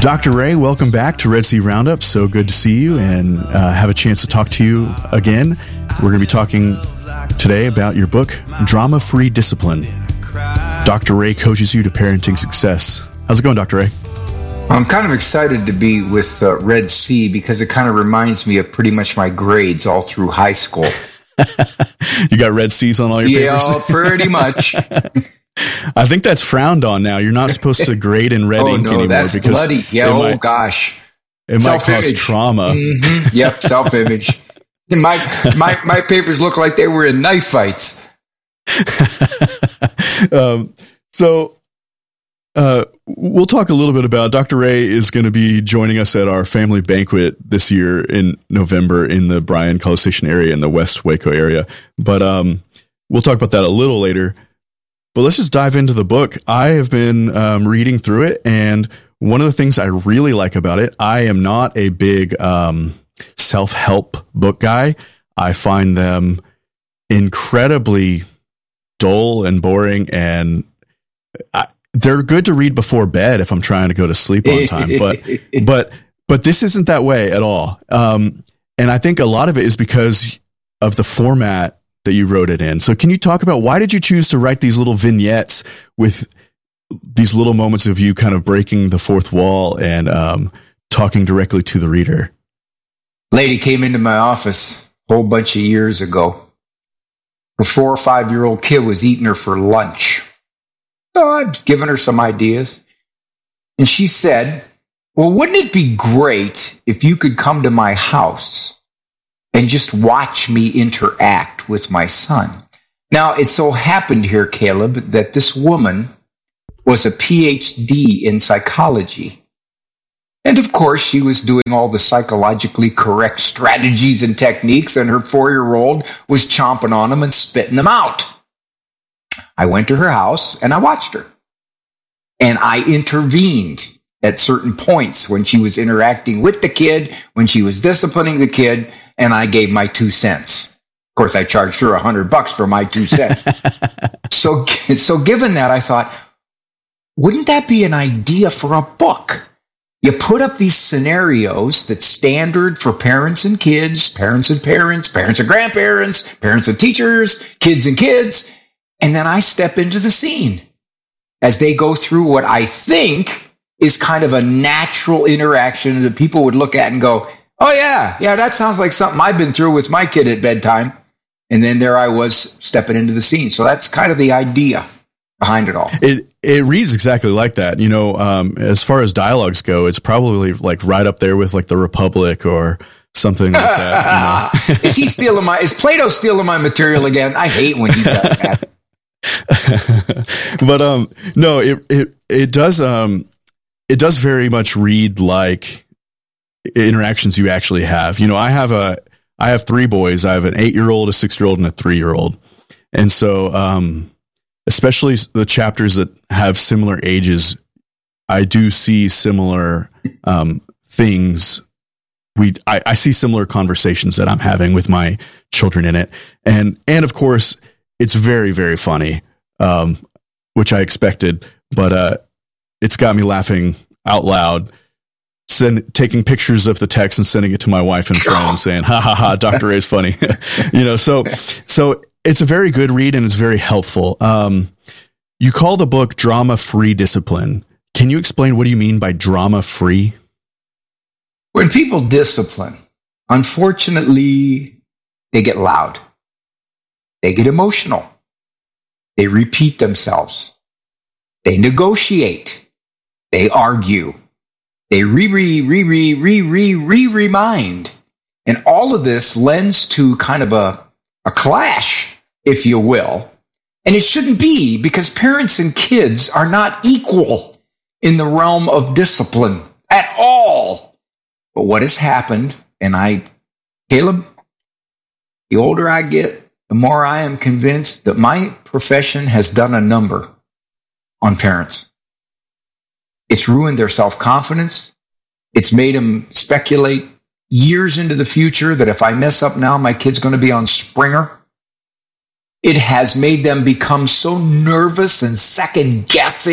Dr. Ray, welcome back to Red Sea Roundup. So good to see you and have a chance to talk to you again. We're going to be talking today about your book, Drama-Free Discipline. Dr. Ray coaches you to parenting success. How's it going, Dr. Ray? I'm kind of excited to be with Red Sea because it kind of reminds me of pretty much my grades all through high school. You got red C's on all your papers? Yeah, pretty much. I think that's frowned on now. You're not supposed to grade in red ink anymore. That's because bloody. Yeah, gosh. It might cause trauma. Mm-hmm. Yep, self-image. My papers look like they were in knife fights. We'll talk a little bit about Dr. Ray is going to be joining us at our family banquet this year in November in the Bryan College Station area in the West Waco area. But we'll talk about that a little later. But let's just dive into the book. I have been reading through it, and one of the things I really like about it, I am not a big self-help book guy. I find them incredibly dull and boring, and they're good to read before bed if I'm trying to go to sleep on time. But this isn't that way at all. And I think a lot of it is because of the format that you wrote it in. So can you talk about why did you choose to write these little vignettes with these little moments of you kind of breaking the fourth wall and talking directly to the reader? Lady came into my office a whole bunch of years ago. Her 4 or 5-year-old kid was eating her for lunch. So I was giving her some ideas. And she said, well, wouldn't it be great if you could come to my house and just watch me interact with my son? Now, it so happened here, Caleb, that this woman was a PhD in psychology. And of course, she was doing all the psychologically correct strategies and techniques, and her 4-year-old was chomping on them and spitting them out. I went to her house and I watched her. And I intervened at certain points when she was interacting with the kid, when she was disciplining the kid, and I gave my 2 cents. Of course, I charged her $100 for my 2 cents. So given that, I thought, wouldn't that be an idea for a book? You put up these scenarios that's standard for parents and kids, parents and parents, parents and grandparents, parents and teachers, kids and kids, and then I step into the scene as they go through what I think is kind of a natural interaction that people would look at and go, oh, yeah, that sounds like something I've been through with my kid at bedtime. And then there I was stepping into the scene. So that's kind of the idea behind it all. It reads exactly like that. You know, as far as dialogues go, it's probably like right up there with like The Republic or something like that. You know? Is Plato stealing my material again? I hate when he does that. But no, it does very much read like interactions you actually have. You know, I have 3 boys. I have an 8-year-old, a 6-year-old, and a 3-year-old. And so, especially the chapters that have similar ages, I do see similar things. I see similar conversations that I'm having with my children in it. And of course, it's very, very funny, which I expected, but it's got me laughing out loud, taking pictures of the text and sending it to my wife and friends saying, ha, ha, ha, Dr. Ray's funny. You know, so it's a very good read and it's very helpful. You call the book Drama-Free Discipline. Can you explain what do you mean by drama-free? When people discipline, unfortunately, they get loud. They get emotional. They repeat themselves. They negotiate. They argue. They remind. And all of this lends to kind of a clash, if you will. And it shouldn't be, because parents and kids are not equal in the realm of discipline at all. But what has happened, and Caleb, the older I get, the more I am convinced that my profession has done a number on parents. It's ruined their self-confidence. It's made them speculate years into the future that if I mess up now, my kid's going to be on Springer. It has made them become so nervous and second-guessing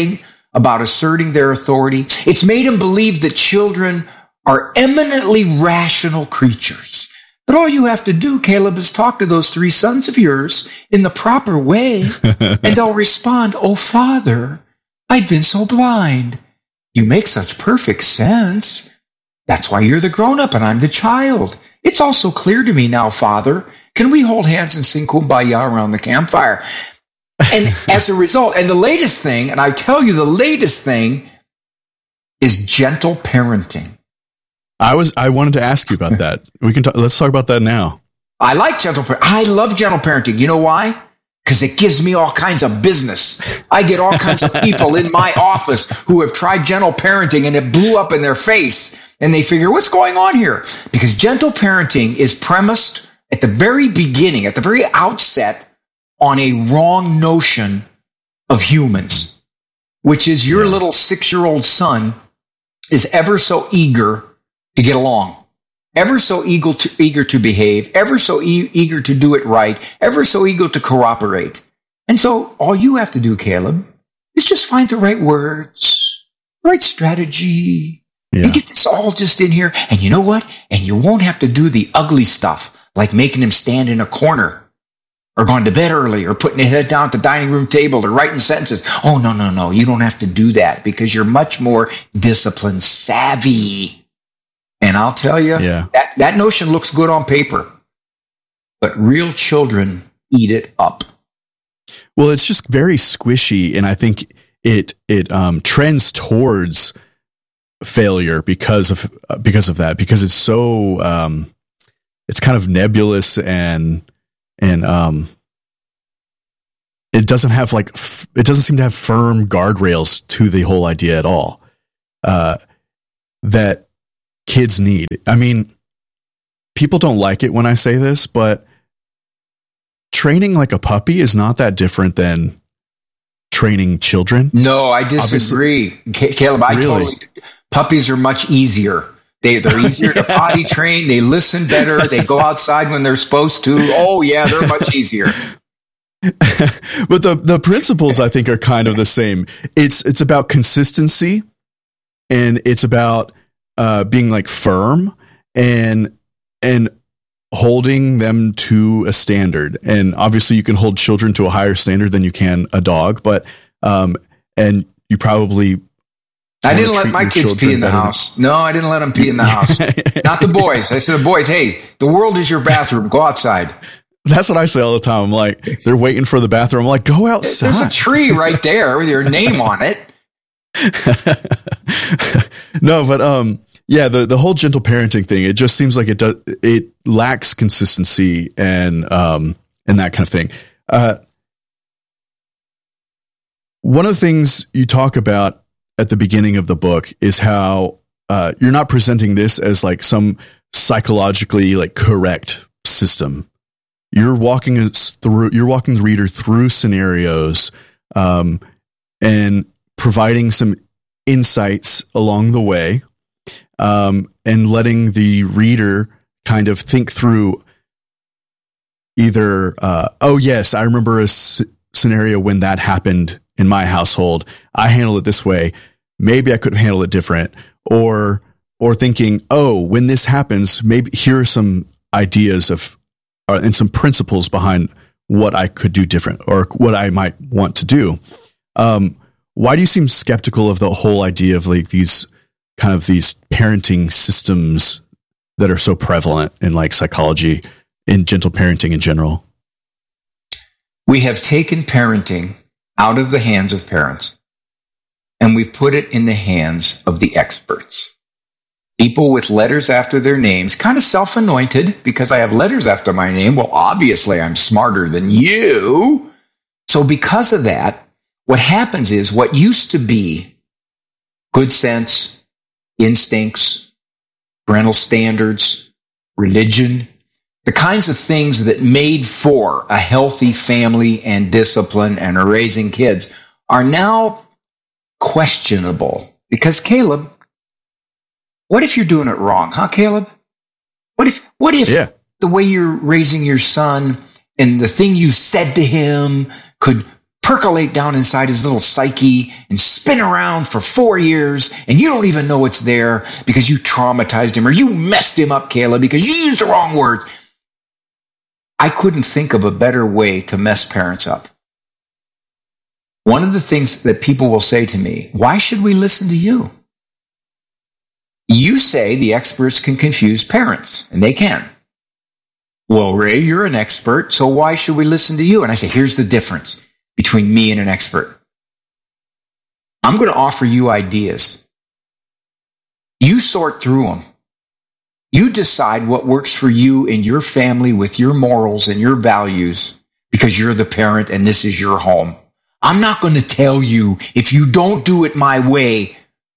about asserting their authority. It's made him believe that children are eminently rational creatures. But all you have to do, Caleb, is talk to those 3 sons of yours in the proper way, and they'll respond, "Oh, Father, I've been so blind. You make such perfect sense. That's why you're the grown-up and I'm the child. It's also clear to me now, Father. Can we hold hands and sing Kumbaya around the campfire?" And as a result, and the latest thing, and I tell you the latest thing, is gentle parenting. I wanted to ask you about that. Let's talk about that now. I like gentle parenting. I love gentle parenting. You know why? Because it gives me all kinds of business. I get all kinds of people in my office who have tried gentle parenting and it blew up in their face. And they figure, what's going on here? Because gentle parenting is premised at the very beginning, at the very outset, on a wrong notion of humans, which is your little 6-year-old son is ever so eager to get along, ever so eager to behave, ever so eager to do it right, ever so eager to cooperate. And so all you have to do, Caleb, is just find the right words, the right strategy, and get this all just in here. And you know what? And you won't have to do the ugly stuff, like making him stand in a corner or going to bed early or putting his head down at the dining room table or writing sentences. Oh, no. You don't have to do that because you're much more discipline savvy. And I'll tell you, that notion looks good on paper, but real children eat it up. Well, it's just very squishy, and I think it trends towards failure because of that, because it's so it's kind of nebulous and it doesn't have it doesn't seem to have firm guardrails to the whole idea at all that kids need. I mean, people don't like it when I say this, but training like a puppy is not that different than training children. No, I disagree. Caleb, puppies are much easier. They're easier to potty train. They listen better. They go outside when they're supposed to. Oh, yeah, they're much easier. But the principles, I think, are kind of the same. It's about consistency, and it's about being like firm and holding them to a standard. And obviously you can hold children to a higher standard than you can a dog, but and you probably I didn't let my kids pee in the house. No, I didn't let them pee in the house. Not the boys. I said to the boys, hey, the world is your bathroom. Go outside. That's what I say all the time. I'm like, they're waiting for the bathroom. I'm like, go outside. There's a tree right there with your name on it. No, but the whole gentle parenting thing, it just seems like it lacks consistency and that kind of thing. One of the things you talk about at the beginning of the book is how you're not presenting this as like some psychologically like correct system. You're walking the reader through scenarios and providing some insights along the way, and letting the reader kind of think through either, oh yes, I remember a scenario when that happened in my household. I handled it this way. Maybe I could have handled it different, or thinking, oh, when this happens, maybe here are some ideas of and some principles behind what I could do different or what I might want to do. Why do you seem skeptical of the whole idea of like these parenting systems that are so prevalent in like psychology, in gentle parenting in general? We have taken parenting out of the hands of parents, and we've put it in the hands of the experts. People with letters after their names, kind of self-anointed because I have letters after my name. Well, obviously I'm smarter than you. So because of that, what happens is what used to be good sense, instincts, parental standards, religion, the kinds of things that made for a healthy family and discipline and raising kids are now questionable. Because Caleb, what if you're doing it wrong, huh, Caleb? What if the way you're raising your son and the thing you said to him could percolate down inside his little psyche and spin around for 4 years, and you don't even know it's there because you traumatized him or you messed him up, Kayla, because you used the wrong words. I couldn't think of a better way to mess parents up. One of the things that people will say to me, why should we listen to you? You say the experts can confuse parents, and they can. Well, Ray, you're an expert, so why should we listen to you? And I say, here's the difference between me and an expert. I'm going to offer you ideas. You sort through them. You decide what works for you and your family with your morals and your values because you're the parent and this is your home. I'm not going to tell you if you don't do it my way,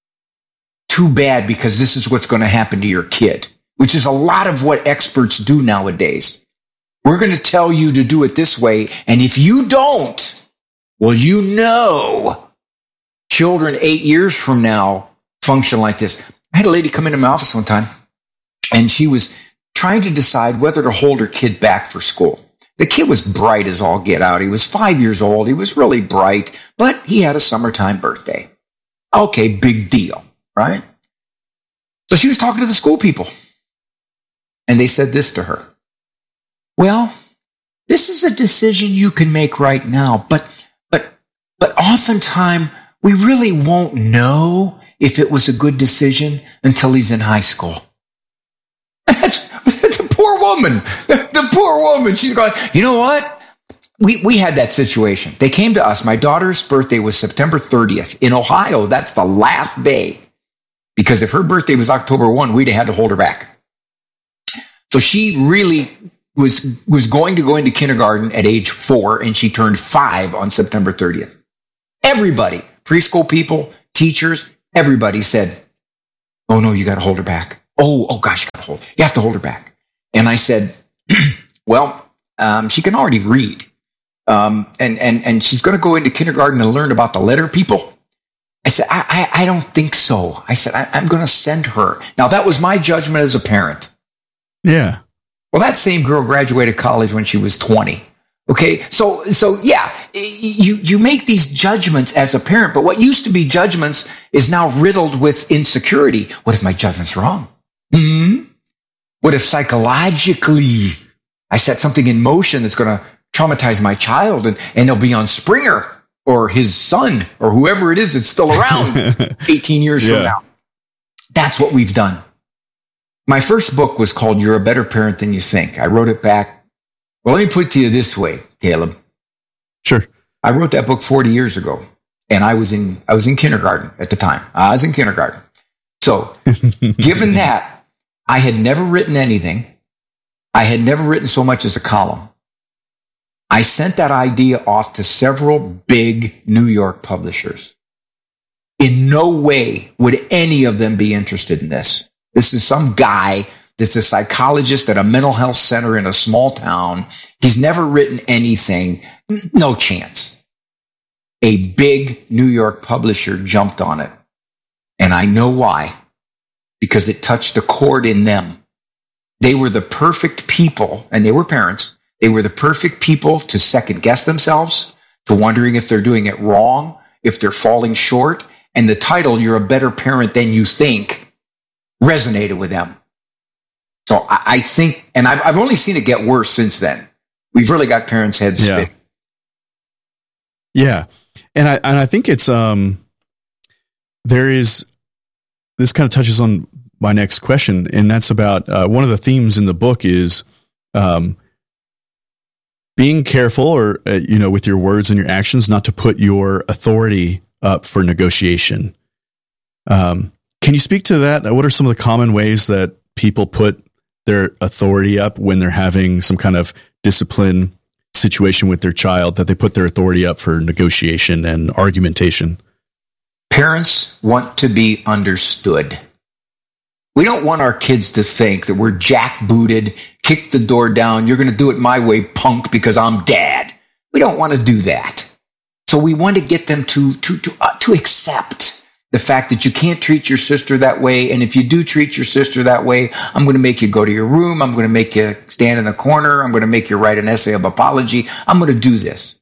too bad because this is what's going to happen to your kid, which is a lot of what experts do nowadays. We're going to tell you to do it this way, and if you don't, well, you know, children 8 years from now function like this. I had a lady come into my office one time, and she was trying to decide whether to hold her kid back for school. The kid was bright as all get out. He was 5 years old. He was really bright, but he had a summertime birthday. Okay, big deal, right? So she was talking to the school people, and they said this to her. Well, this is a decision you can make right now, but oftentimes we really won't know if it was a good decision until he's in high school. That's the poor woman. The poor woman. She's going, you know what? We had that situation. They came to us. My daughter's birthday was September 30th. In Ohio, that's the last day. Because if her birthday was October 1, we'd have had to hold her back. So she really was going to go into kindergarten at age 4, and she turned 5 on September 30th. Everybody, preschool people, teachers, everybody said, oh no, you got to hold her back. Oh gosh, you have to hold her back. And I said, well, she can already read. And she's going to go into kindergarten and learn about the letter people. I said, I don't think so. I said, I'm going to send her. Now, that was my judgment as a parent. Yeah. Well, that same girl graduated college when she was 20. Okay. So yeah, you make these judgments as a parent, but what used to be judgments is now riddled with insecurity. What if my judgment's wrong? What if psychologically I set something in motion that's going to traumatize my child and they'll be on Springer or his son or whoever it is that's still around 18 years from now? That's what we've done. My first book was called You're a Better Parent Than You Think. I wrote it back. Well, let me put it to you this way, Caleb. Sure. I wrote that book 40 years ago, and I was in kindergarten at the time. I was in kindergarten. So given that, I had never written anything. I had never written so much as a column. I sent that idea off to several big New York publishers. In no way would any of them be interested in this. This is some guy that's a psychologist at a mental health center in a small town. He's never written anything. No chance. A big New York publisher jumped on it. And I know why. Because it touched a chord in them. They were the perfect people, and they were parents. They were the perfect people to second guess themselves, to wondering if they're doing it wrong, if they're falling short. And the title, You're a Better Parent Than You Think, resonated with them. So I think, and I've only seen it get worse since then. We've really got parents' heads spinning. Yeah. And I think it's, there is, this kind of touches on my next question, and that's about, one of the themes in the book is, being careful or, with your words and your actions, not to put your authority up for negotiation. Can you speak to that? What are some of the common ways that people put their authority up when they're having some kind of discipline situation with their child, that they put their authority up for negotiation and argumentation? Parents want to be understood. We don't want our kids to think that we're jackbooted, kick the door down, you're going to do it my way, punk, because I'm dad. We don't want to do that. So we want to get them to accept the fact that you can't treat your sister that way. And if you do treat your sister that way, I'm going to make you go to your room. I'm going to make you stand in the corner. I'm going to make you write an essay of apology. I'm going to do this.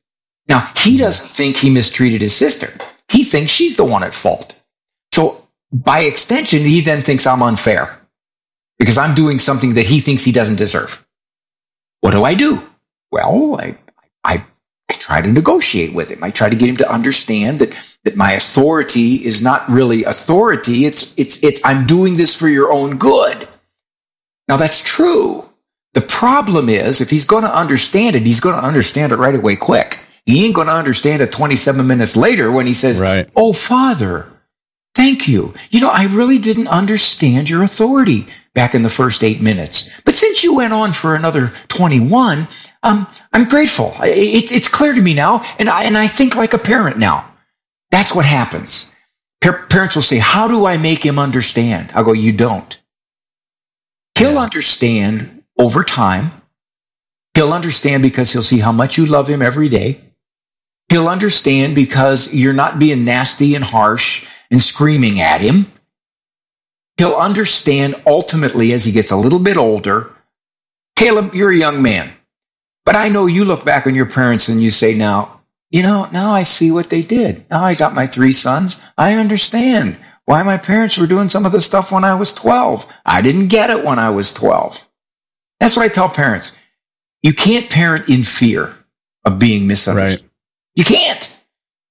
Now, he doesn't think he mistreated his sister. He thinks she's the one at fault. So by extension, he then thinks I'm unfair because I'm doing something that he thinks he doesn't deserve. What do? Well, I try to negotiate with him. I try to get him to understand that my authority is not really authority. It's I'm doing this for your own good. Now, that's true. The problem is, if he's going to understand it, he's going to understand it right away quick. He ain't going to understand it 27 minutes later when he says, right. Oh, Father, thank you. I really didn't understand your authority back in the first 8 minutes. But since you went on for another 21, I'm grateful. It's clear to me now, and I think like a parent now. That's what happens. Parents will say, how do I make him understand? I'll go, you don't. He'll understand over time. He'll understand because he'll see how much you love him every day. He'll understand because you're not being nasty and harsh and screaming at him. He'll understand ultimately as he gets a little bit older. Caleb, you're a young man, but I know you look back on your parents and you say, now I see what they did. Now I got my 3 sons. I understand why my parents were doing some of the stuff when I was 12. I didn't get it when I was 12. That's what I tell parents. You can't parent in fear of being misunderstood. Right. You can't.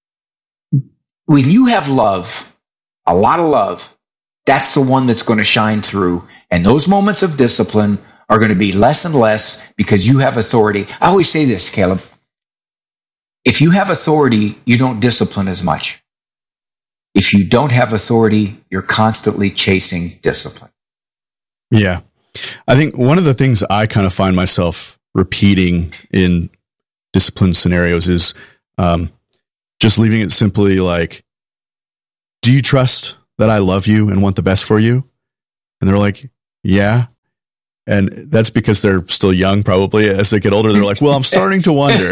When you have love, a lot of love, that's the one that's going to shine through. And those moments of discipline are going to be less and less because you have authority. I always say this, Caleb. If you have authority, you don't discipline as much. If you don't have authority, you're constantly chasing discipline. Yeah. I think one of the things I kind of find myself repeating in discipline scenarios is just leaving it simply like, do you trust that I love you and want the best for you? And they're like, yeah. And that's because they're still young, probably. As they get older, they're like, well, I'm starting to wonder.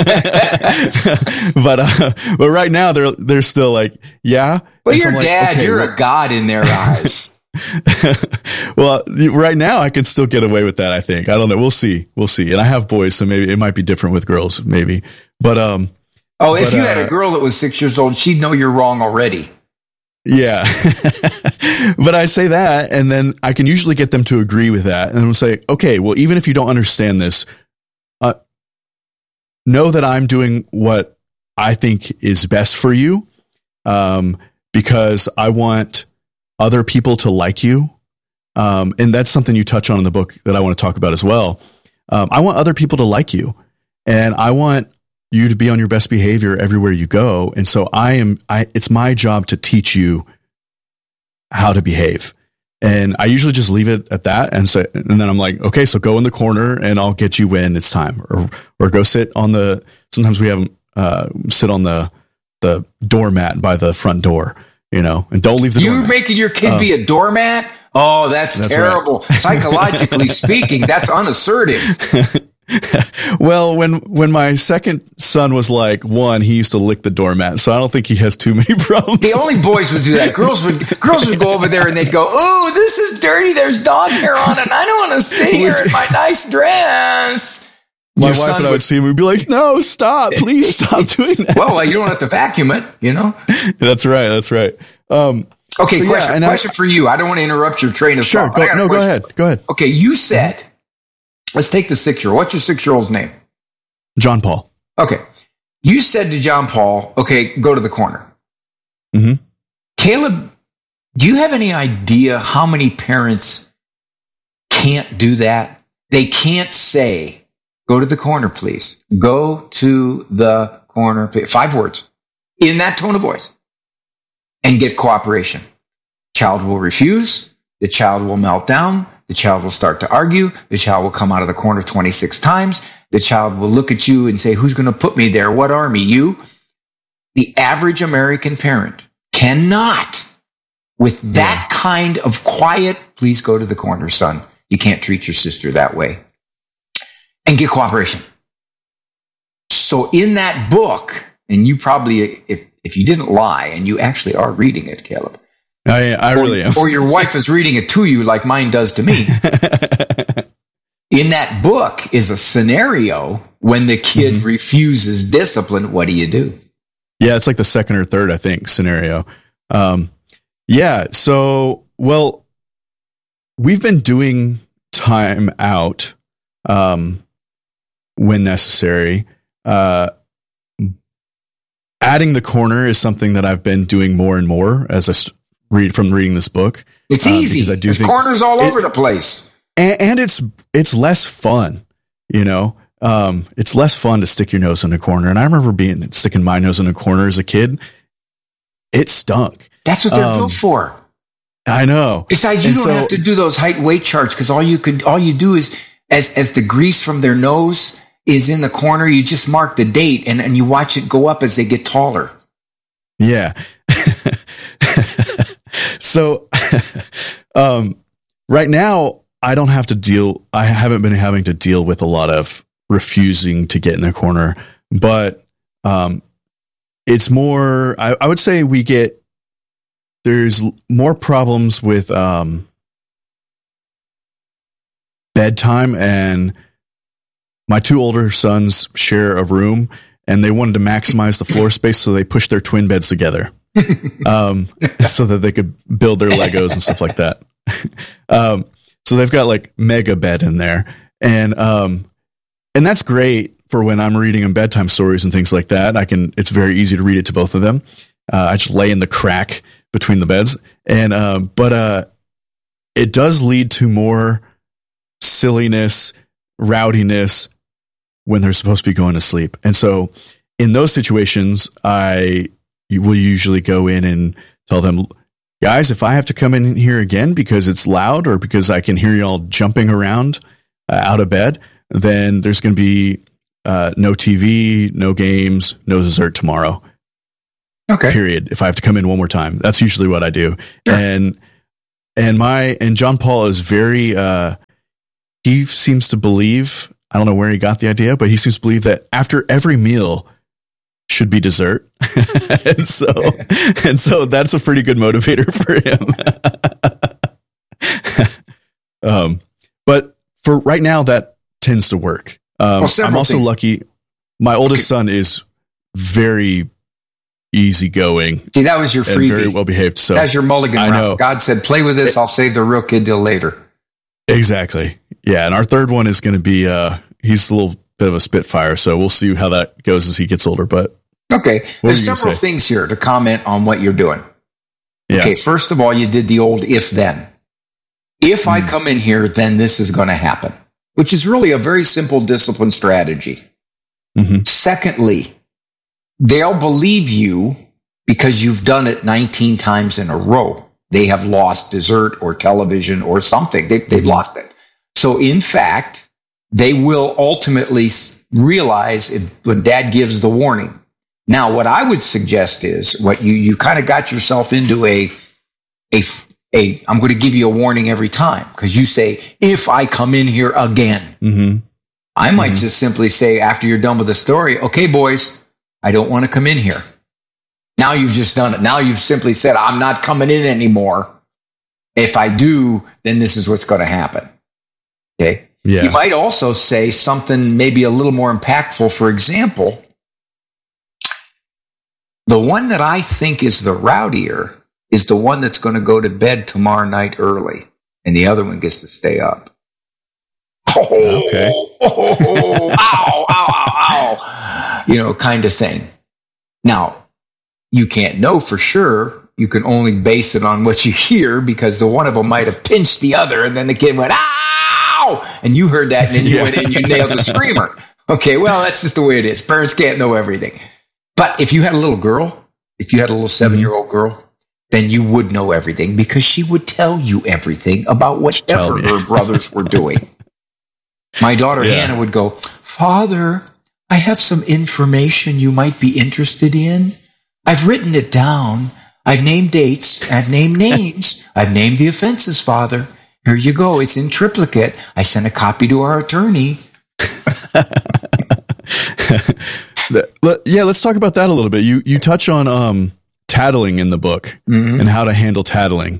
but right now they're still like, yeah. Well, you're dad, okay, you're a god in their eyes. Well, right now I could still get away with that, I think. I don't know. We'll see. And I have boys, so maybe it might be different with girls, maybe. But if you had a girl that was 6 years old, she'd know you're wrong already. Yeah. But I say that, and then I can usually get them to agree with that. And I'll say, okay, well, even if you don't understand this, know that I'm doing what I think is best for you, because I want other people to like you. And that's something you touch on in the book that I want to talk about as well. I want other people to like you, and I want you to be on your best behavior everywhere you go. And so it's my job to teach you how to behave. And I usually just leave it at that. And then I'm like, okay, so go in the corner and I'll get you when it's time, or go sit on sometimes we have them, sit on the doormat by the front door, and don't leave the door. You're making your kid be a doormat? Oh, that's terrible. Right. Psychologically speaking, that's unassertive. Well, when my second son was like 1, he used to lick the doormat, so I don't think he has too many problems. The only boys would do that. Girls would go over there and they'd go, "Oh, this is dirty. There's dog hair on it. I don't want to sit here in my nice dress." My wife and I would see him. We'd be like, "No, stop! Please stop doing that." Well, you don't have to vacuum it, That's right. Okay, so question for you. I don't want to interrupt your train of thought. Sure, go ahead. Okay, you said. Let's take the 6-year-old. What's your 6-year-old's name? John Paul. Okay. You said to John Paul, okay, go to the corner. Mm-hmm. Caleb, do you have any idea how many parents can't do that? They can't say, go to the corner, please. Go to the corner, please. 5 words in that tone of voice and get cooperation. Child will refuse. The child will melt down. The child will start to argue. The child will come out of the corner 26 times. The child will look at you and say, who's going to put me there? What army? You? The average American parent cannot, with that kind of quiet, please go to the corner, son. You can't treat your sister that way. And get cooperation. So in that book, and you probably, if you didn't lie, and you actually are reading it, Caleb, I really am. Or your wife is reading it to you like mine does to me. In that book is a scenario when the kid refuses discipline, what do you do? Yeah, it's like the second or third, I think, scenario. Yeah, so, well, we've been doing time out when necessary. Adding the corner is something that I've been doing more and more as I from reading this book. It's easy. There's corners all over the place. And it's less fun, you know. It's less fun to stick your nose in a corner. And I remember sticking my nose in a corner as a kid. It stunk. That's what they're built for. I know. Besides, you don't have to do those height weight charts, because all you do is, as the grease from their nose is in the corner, you just mark the date and you watch it go up as they get taller. Yeah. So, right now I haven't been having to deal with a lot of refusing to get in the corner, but, it's more, I would say there's more problems with, bedtime, and my two older sons share a room, and they wanted to maximize the floor space, so they pushed their twin beds together, so that they could build their Legos and stuff like that. So they've got like mega bed in there, and that's great for when I'm reading them bedtime stories and things like that. It's very easy to read it to both of them. I just lay in the crack between the beds, and but it does lead to more silliness, rowdiness when they're supposed to be going to sleep. And so in those situations, I will usually go in and tell them, guys, if I have to come in here again because it's loud or because I can hear y'all jumping around out of bed, then there's going to be no TV, no games, no dessert tomorrow. Okay. Period. If I have to come in one more time, that's usually what I do. Sure. And John Paul is very, he seems to believe, I don't know where he got the idea, but he seems to believe that after every meal should be dessert. and so that's a pretty good motivator for him. But for right now, that tends to work. I'm also lucky. My oldest son is very easygoing. See, that was your freebie. Very well behaved. So that's your mulligan round. Know. God said, play with this. I'll save the real kid till later. Exactly. Yeah. And our third one is going to be, he's a little bit of a spitfire. So we'll see how that goes as he gets older. But okay. There's several things here to comment on what you're doing. Yeah. Okay. First of all, you did the old if then. If I come in here, then this is going to happen, which is really a very simple discipline strategy. Mm-hmm. Secondly, they'll believe you because you've done it 19 times in a row. They have lost dessert or television or something. They've lost it. So in fact, they will ultimately realize when dad gives the warning. Now, what I would suggest is what you kind of got yourself into I'm going to give you a warning every time, because you say, if I come in here again, I might just simply say after you're done with the story, okay, boys, I don't want to come in here. Now you've just done it. Now you've simply said, I'm not coming in anymore. If I do, then this is what's going to happen. Okay. Yeah. You might also say something maybe a little more impactful. For example, the one that I think is the rowdier is the one that's going to go to bed tomorrow night early, and the other one gets to stay up. Oh, okay. Oh, ow, ow, ow, ow. You know, kind of thing. Now, you can't know for sure. You can only base it on what you hear, because the one of them might have pinched the other, and then the kid went, ow! And you heard that, and then you went in and you nailed the screamer. Okay, well, that's just the way it is. Parents can't know everything. But if you had a little girl, if you had a little 7-year-old girl, then you would know everything, because she would tell you everything about whatever her brothers were doing. My daughter Hannah would go, Father, I have some information you might be interested in. I've written it down. I've named dates. I've named names. I've named the offenses, Father. Here you go. It's in triplicate. I sent a copy to our attorney. Yeah, let's talk about that a little bit. You touch on tattling in the book and how to handle tattling.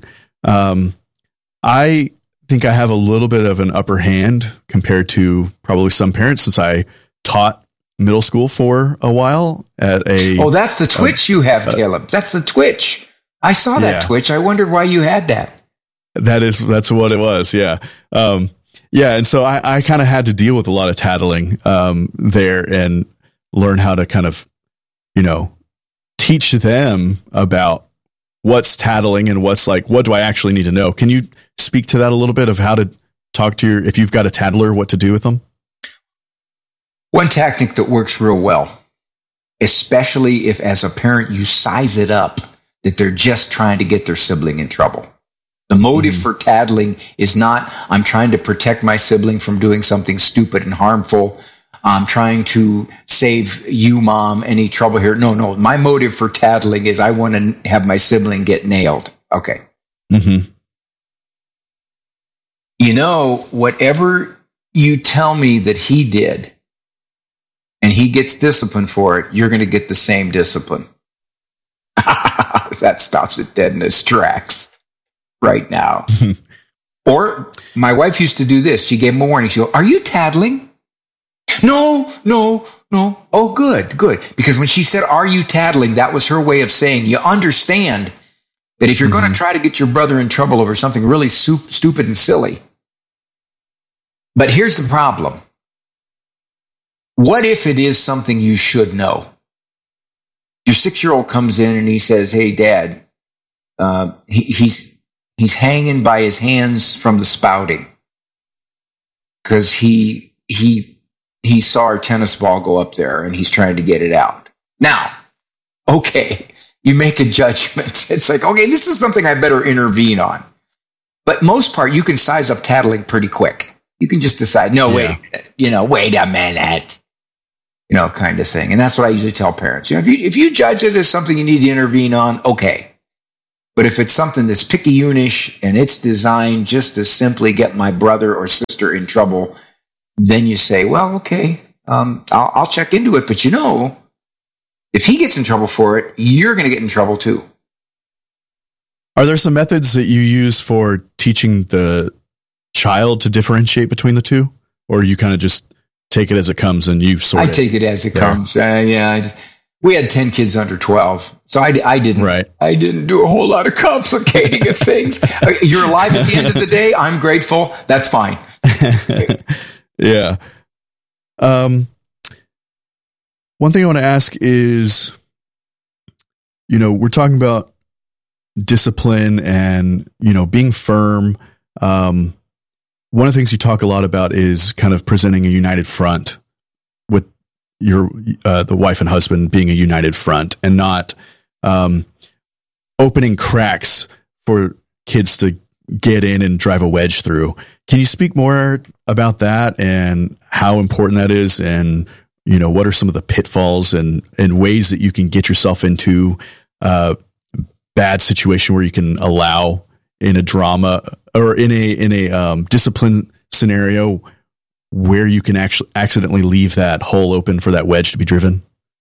I think I have a little bit of an upper hand compared to probably some parents, since I taught middle school for a while at a. Oh, that's the Twitch you have, Caleb. That's the Twitch. I saw that Twitch. I wondered why you had that. That's what it was. Yeah. And so I kind of had to deal with a lot of tattling, there and learn how to kind of, teach them about what's tattling and what's like, what do I actually need to know? Can you speak to that a little bit of how to talk to if you've got a tattler, what to do with them? One tactic that works real well, especially if as a parent you size it up that they're just trying to get their sibling in trouble. The motive for tattling is not, I'm trying to protect my sibling from doing something stupid and harmful. I'm trying to save you, Mom, any trouble here. No. My motive for tattling is I want to have my sibling get nailed. Okay. Mm-hmm. Whatever you tell me that he did, and he gets disciplined for it, you're going to get the same discipline. That stops it dead in its tracks right now. Or my wife used to do this. She gave him a warning. She'll go, are you tattling? No. Oh, good. Because when she said, are you tattling? That was her way of saying, you understand that if you're going to try to get your brother in trouble over something really stupid and silly. But here's the problem. What if it is something you should know? Your 6-year-old comes in and he says, hey, Dad, he's hanging by his hands from the spouting because he saw our tennis ball go up there and he's trying to get it out. Now, okay, you make a judgment. It's like, okay, this is something I better intervene on. But most part, you can size up tattling pretty quick. You can just decide, wait a minute. Kind of thing. And that's what I usually tell parents. If you judge it as something you need to intervene on, okay. But if it's something that's picayunish and it's designed just to simply get my brother or sister in trouble, then you say, well, okay, I'll check into it. But if he gets in trouble for it, you're going to get in trouble too. Are there some methods that you use for teaching the child to differentiate between the two? Or you kind of just take it as it comes and you sort I take it as it comes. We had 10 kids under 12. So I didn't. Right. I didn't do a whole lot of complicating of things. You're alive at the end of the day. I'm grateful. That's fine. Yeah. One thing I want to ask is, we're talking about discipline and, being firm. One of the things you talk a lot about is kind of presenting a united front with your, the wife and husband being a united front and not, opening cracks for kids to get in and drive a wedge through. Can you speak more about that and how important that is? And, what are some of the pitfalls and ways that you can get yourself into a bad situation where you can allow in a drama or in a discipline scenario where you can actually accidentally leave that hole open for that wedge to be driven?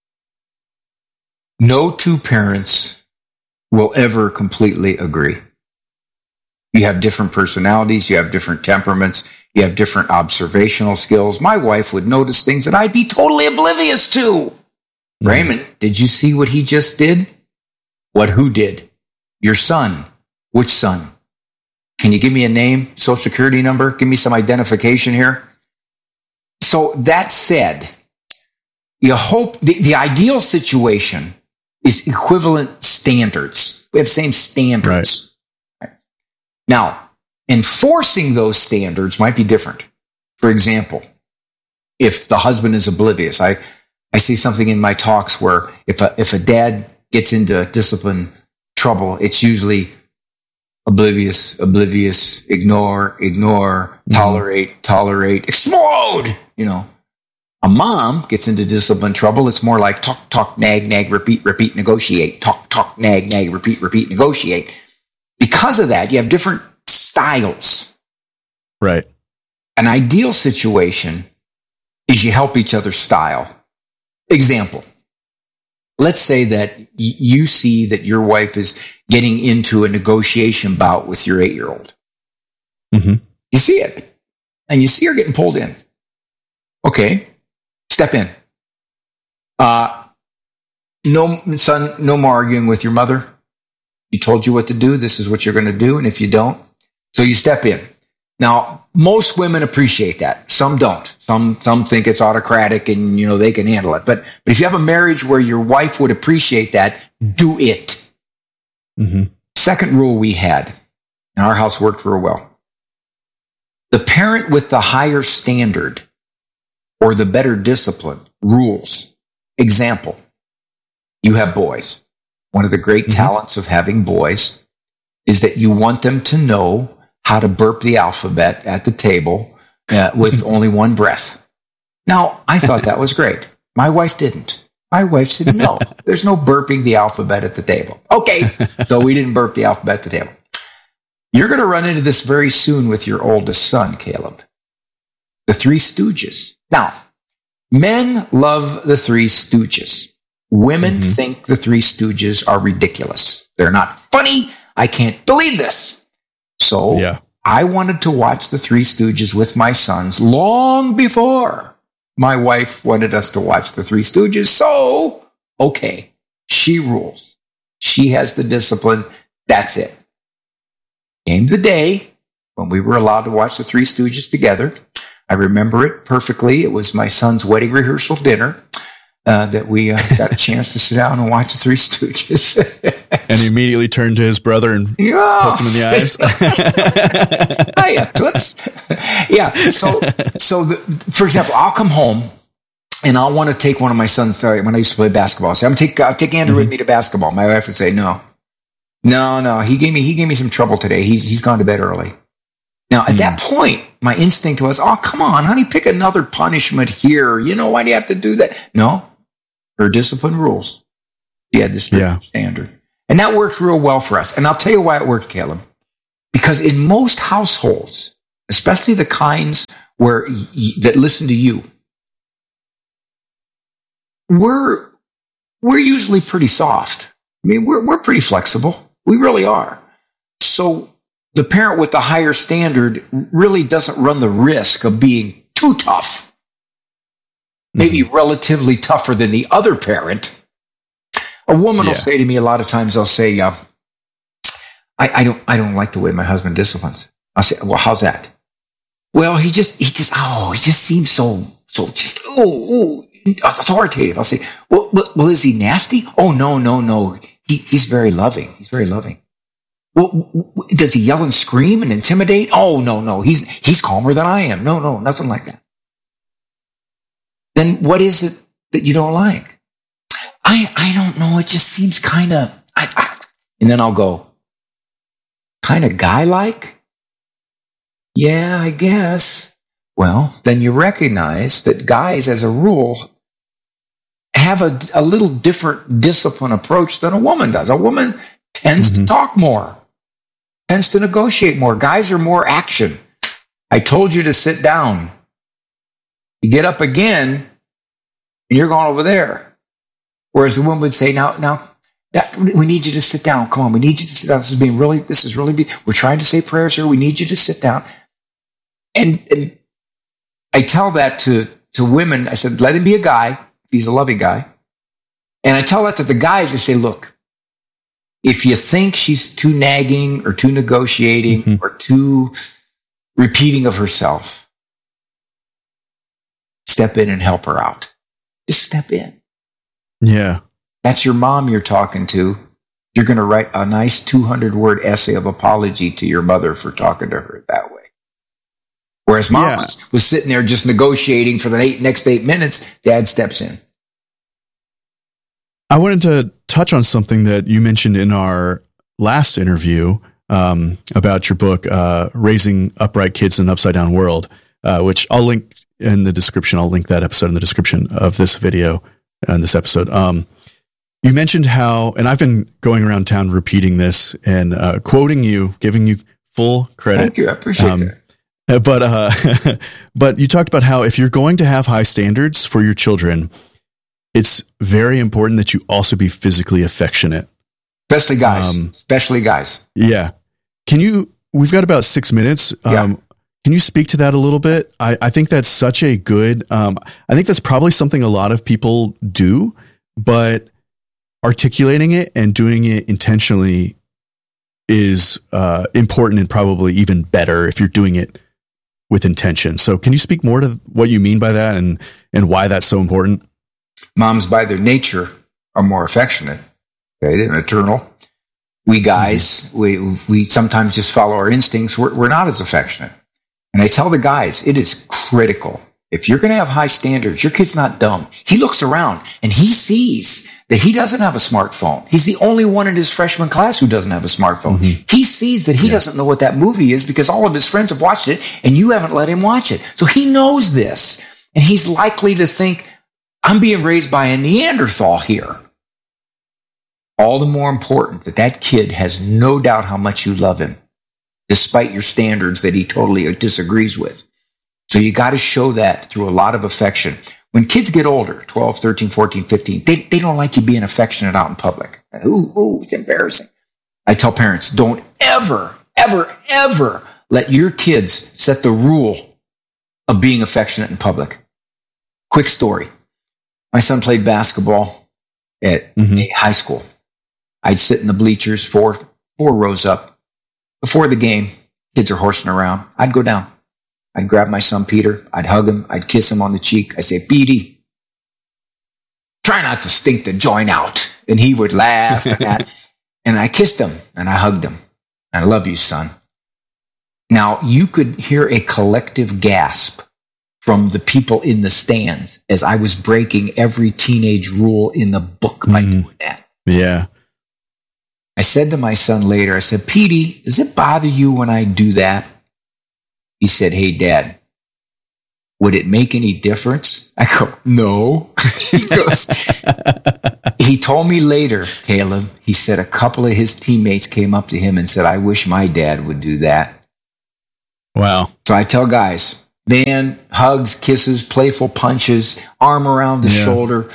No two parents will ever completely agree. You have different personalities, you have different temperaments, you have different observational skills. My wife would notice things that I'd be totally oblivious to. Mm-hmm. Raymond, did you see what he just did? Who did? Your son. Which son? Can you give me a name, social security number? Give me some identification here. So that said, you hope the ideal situation is equivalent standards. We have the same standards. Right. Now, enforcing those standards might be different. For example, if the husband is oblivious, I see something in my talks where if a dad gets into discipline trouble, it's usually oblivious, ignore, tolerate, explode. A mom gets into discipline trouble. It's more like talk, nag, repeat, negotiate. Talk, nag, repeat, negotiate. Because of that, you have different styles. Right. An ideal situation is you help each other style. Example. Let's say that you see that your wife is getting into a negotiation bout with your 8-year-old. Mm-hmm. You see it, and you see her getting pulled in. Okay, Step in. No, son, no more arguing with your mother. She told you what to do. This is what you're going to do. And if you don't, so you step in. Now, most women appreciate that. Some don't. Some think it's autocratic and, they can handle it. But if you have a marriage where your wife would appreciate that, do it. Mm-hmm. Second rule we had, and our house worked real well. The parent with the higher standard or the better discipline rules. Example, you have boys. One of the great talents of having boys is that you want them to know how to burp the alphabet at the table with only one breath. Now, I thought that was great. My wife didn't. My wife said, no, there's no burping the alphabet at the table. Okay, so we didn't burp the alphabet at the table. You're going to run into this very soon with your oldest son, Caleb. The Three Stooges. Now, men love the Three Stooges. Women think the Three Stooges are ridiculous. They're not funny. I can't believe this. So I wanted to watch the Three Stooges with my sons long before my wife wanted us to watch the Three Stooges. So, okay, she rules. She has the discipline. That's it. Came the day when we were allowed to watch the Three Stooges together. I remember it perfectly. It was my son's wedding rehearsal dinner. That we got a chance to sit down and watch the Three Stooges. And he immediately turned to his brother and poked him in the eyes. Hiya, toots. Yeah. For example, I'll come home and I'll want to take one of my sons. When I used to play basketball, I'll say, I'll take Andrew with me to basketball. My wife would say, no. He gave me some trouble today. He's gone to bed early. Now, at that point, my instinct was, oh, come on, honey, pick another punishment here. Why do you have to do that? No. Her discipline rules. She had this standard. And that worked real well for us. And I'll tell you why it worked, Caleb. Because in most households, especially the kinds that listen to you, we're usually pretty soft. I mean, we're pretty flexible. We really are. So the parent with the higher standard really doesn't run the risk of being too tough. Maybe relatively tougher than the other parent. A woman will say to me a lot of times, they'll say, I don't like the way my husband disciplines. I'll say, well, how's that? Well, he just seems so authoritative. I'll say, well, is he nasty? Oh, no. He's very loving. He's very loving. Well, does he yell and scream and intimidate? Oh, no. He's calmer than I am. No, nothing like that. Then what is it that you don't like? I don't know. It just seems kind of, and then I'll go, kind of guy-like? Yeah, I guess. Well, then you recognize that guys, as a rule, have a little different discipline approach than a woman does. A woman tends to talk more, tends to negotiate more. Guys are more action. I told you to sit down. You get up again, and you're going over there. Whereas the woman would say, now, we need you to sit down. Come on, we need you to sit down. This is really, we're trying to say prayers here. We need you to sit down. And I tell that to women. I said, let him be a guy. If he's a loving guy. And I tell that to the guys. I say, look, if you think she's too nagging or too negotiating or too repeating of herself, step in and help her out. Just step in. Yeah. That's your mom you're talking to. You're going to write a nice 200-word essay of apology to your mother for talking to her that way. Whereas mom was sitting there just negotiating for the next 8 minutes, dad steps in. I wanted to touch on something that you mentioned in our last interview about your book, Raising Upright Kids in an Upside Down World, which I'll link in the description. I'll link that episode in the description of this video and this episode. You mentioned how, and I've been going around town repeating this and quoting you, giving you full credit. Thank you. I appreciate that. But you talked about how if you're going to have high standards for your children, it's very important that you also be physically affectionate. Especially guys. Yeah. We've got about 6 minutes. Can Can you speak to that a little bit? I think that's such a good, I think that's probably something a lot of people do, but articulating it and doing it intentionally is important and probably even better if you're doing it with intention. So can you speak more to what you mean by that and why that's so important? Moms, by their nature, are more affectionate. Okay, they're maternal. We guys, we sometimes just follow our instincts. We're not as affectionate. And I tell the guys, it is critical. If you're going to have high standards, your kid's not dumb. He looks around and he sees that he doesn't have a smartphone. He's the only one in his freshman class who doesn't have a smartphone. Mm-hmm. He sees that he doesn't know what that movie is because all of his friends have watched it and you haven't let him watch it. So he knows this. And he's likely to think, I'm being raised by a Neanderthal here. All the more important that that kid has no doubt how much you love him, despite your standards that he totally disagrees with. So you got to show that through a lot of affection. When kids get older, 12, 13, 14, 15, they don't like you being affectionate out in public. Ooh, it's embarrassing. I tell parents, don't ever, ever, ever let your kids set the rule of being affectionate in public. Quick story. My son played basketball at a high school. I'd sit in the bleachers, four rows up. Before the game, kids are horsing around. I'd go down. I'd grab my son, Peter. I'd hug him. I'd kiss him on the cheek. I'd say, Petey, try not to stink the joint out. And he would laugh at that. And I kissed him and I hugged him. I love you, son. Now, you could hear a collective gasp from the people in the stands as I was breaking every teenage rule in the book by doing that. Yeah. I said to my son later, I said, Petey, does it bother you when I do that? He said, hey, Dad, would it make any difference? I go, no. He goes, he told me later, Caleb, he said a couple of his teammates came up to him and said, I wish my dad would do that. Wow. So I tell guys, man, hugs, kisses, playful punches, arm around the shoulder.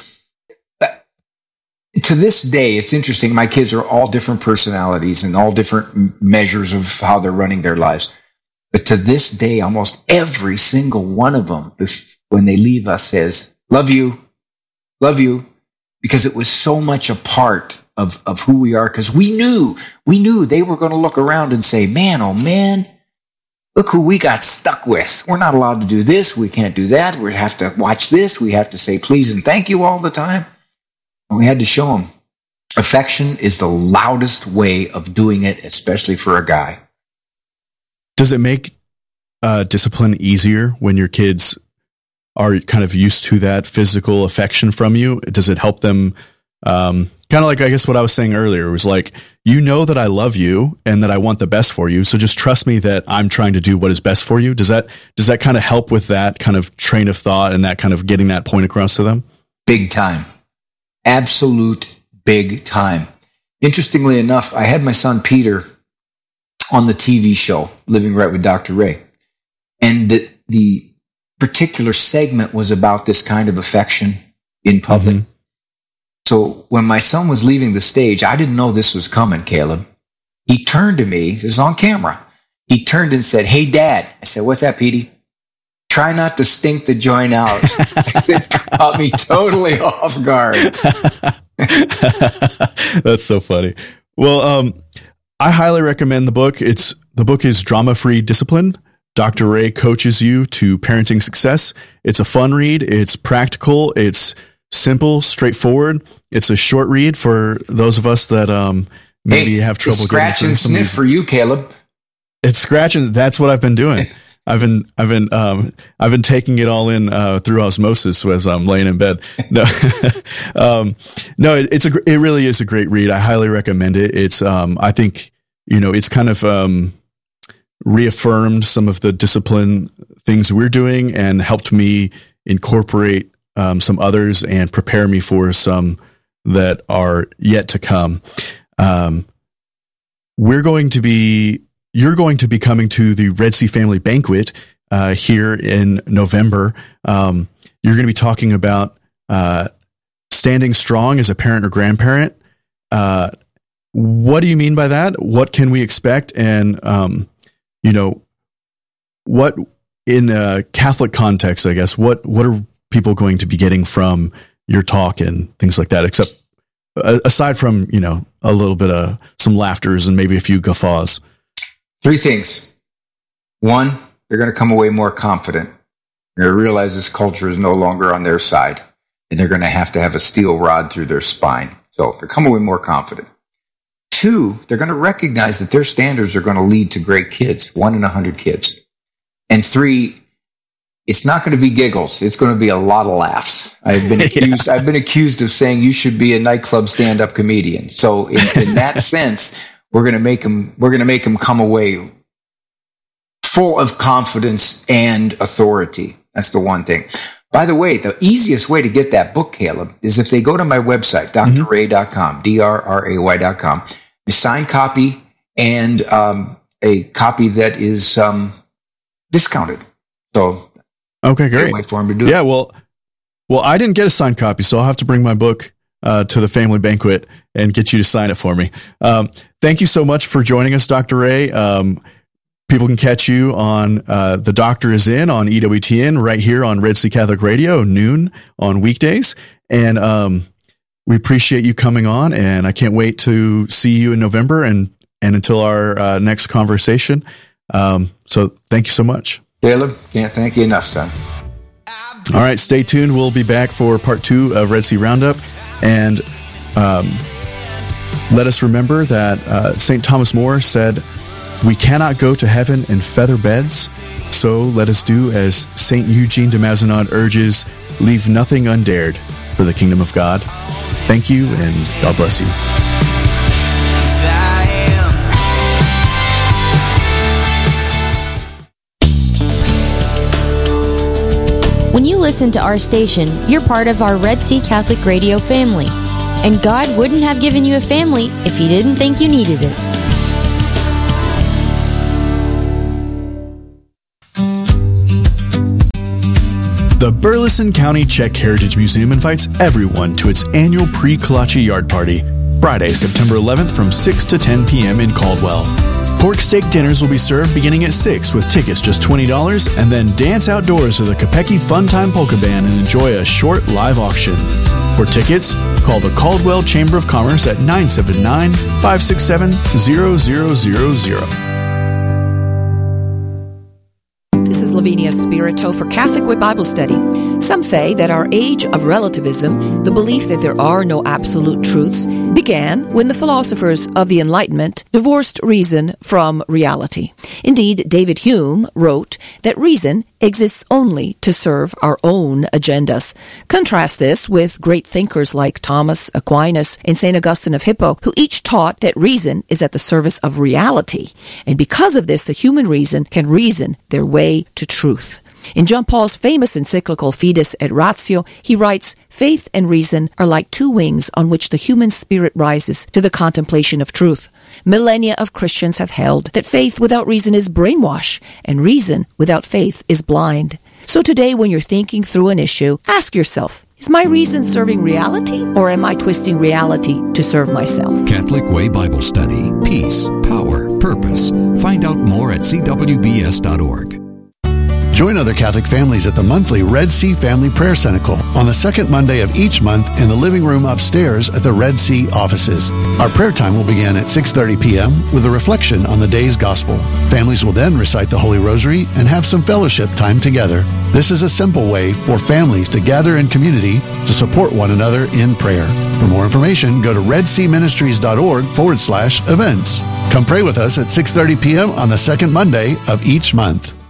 To this day, it's interesting. My kids are all different personalities and all different measures of how they're running their lives. But to this day, almost every single one of them, when they leave us, says, love you, because it was so much a part of who we are. Because we knew they were going to look around and say, man, oh man, look who we got stuck with. We're not allowed to do this. We can't do that. We have to watch this. We have to say please and thank you all the time. And we had to show them affection is the loudest way of doing it, especially for a guy. Does it make discipline easier when your kids are kind of used to that physical affection from you? Does it help them? Kind of like, I guess what I was saying earlier was like, you know that I love you and that I want the best for you. So just trust me that I'm trying to do what is best for you. Does that kind of help with that kind of train of thought and that kind of getting that point across to them? Big time. Absolute big time. Interestingly enough, I had my son Peter on the TV show, Living Right with Dr. Ray. And the particular segment was about this kind of affection in public. Mm-hmm. So when my son was leaving the stage, I didn't know this was coming, Caleb. He turned to me, this is on camera. He turned and said, hey, Dad. I said, what's that, Petey? Try not to stink the joint out. It caught me totally off guard. That's so funny. Well, I highly recommend the book. The book is Drama-Free Discipline. Dr. Ray coaches you to parenting success. It's a fun read. It's practical. It's simple, straightforward. It's a short read for those of us that maybe have trouble getting scratch and sniff for you, Caleb. It's scratching. That's what I've been doing. I've been taking it all in through osmosis as I'm laying in bed. No, it really is a great read. I highly recommend it. It's I think it's kind of reaffirmed some of the discipline things we're doing and helped me incorporate some others and prepare me for some that are yet to come. You're going to be coming to the Red Sea Family Banquet here in November. You're going to be talking about standing strong as a parent or grandparent. What do you mean by that? What can we expect? And what in a Catholic context, I guess, what are people going to be getting from your talk and things like that, except aside from, a little bit of some laughters and maybe a few guffaws? 3 things. 1, they're going to come away more confident. They're going to realize this culture is no longer on their side, and they're going to have a steel rod through their spine. So they come away more confident. 2, they're going to recognize that their standards are going to lead to great kids, 1 in 100 kids. And 3, it's not going to be giggles. It's going to be a lot of laughs. I've been accused of saying you should be a nightclub stand-up comedian. So in that sense, we're going to make them come away full of confidence and authority. That's the one thing. By the way, the easiest way to get that book, Caleb, is if they go to my website, drray.com, DRRAY.com, a signed copy and a copy that is discounted. So, okay, great. Wait for him to do it. Yeah, well, I didn't get a signed copy, so I'll have to bring my book to the family banquet and get you to sign it for me. Thank you so much for joining us, Dr. Ray. People can catch you on The Doctor Is In on EWTN right here on Red Sea Catholic Radio, noon on weekdays. And we appreciate you coming on, and I can't wait to see you in November and until our next conversation. So thank you so much. Caleb, can't thank you enough, son. All right, stay tuned. We'll be back for part 2 of Red Sea Roundup. And let us remember that St. Thomas More said, "We cannot go to heaven in feather beds, so let us do as St. Eugene de Mazenod urges, leave nothing undared for the kingdom of God." Thank you, and God bless you. When you listen to our station, you're part of our Red Sea Catholic Radio family. And God wouldn't have given you a family if He didn't think you needed it. The Burleson County Czech Heritage Museum invites everyone to its annual Pre-Kolache Yard Party, Friday, September 11th from 6 to 10 p.m. in Caldwell. Pork steak dinners will be served beginning at 6 with tickets just $20, and then dance outdoors with the Kopecki Funtime Polka Band and enjoy a short live auction. For tickets, call the Caldwell Chamber of Commerce at 979-567-0000. This is Lavinia Spirito for Catholic Way Bible Study. Some say that our age of relativism, the belief that there are no absolute truths, began when the philosophers of the Enlightenment divorced reason from reality. Indeed, David Hume wrote that reason exists only to serve our own agendas. Contrast this with great thinkers like Thomas Aquinas and St. Augustine of Hippo, who each taught that reason is at the service of reality. And because of this, the human reason can reason their way to truth. In John Paul's famous encyclical Fides et Ratio, he writes, "Faith and reason are like 2 wings on which the human spirit rises to the contemplation of truth. Millennia of Christians have held that faith without reason is brainwash, and reason without faith is blind." So today, when you're thinking through an issue, ask yourself, is my reason serving reality, or am I twisting reality to serve myself? Catholic Way Bible Study. Peace, power, purpose. Find out more at cwbs.org. Join other Catholic families at the monthly Red Sea Family Prayer Cenacle on the second Monday of each month in the living room upstairs at the Red Sea offices. Our prayer time will begin at 6:30 p.m. with a reflection on the day's gospel. Families will then recite the Holy Rosary and have some fellowship time together. This is a simple way for families to gather in community to support one another in prayer. For more information, go to redseaministries.org/events. Come pray with us at 6:30 p.m. on the second Monday of each month.